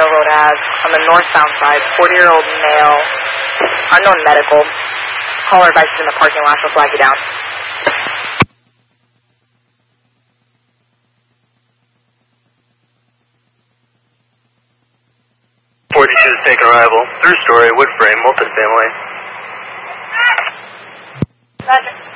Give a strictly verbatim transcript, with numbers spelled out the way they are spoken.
Railroad Ave on the northbound side, forty-year-old male, unknown medical. Caller advice is in the parking lot, she'll flag you down. forty-two is taking arrival. Through story, wood frame, multifamily. Roger.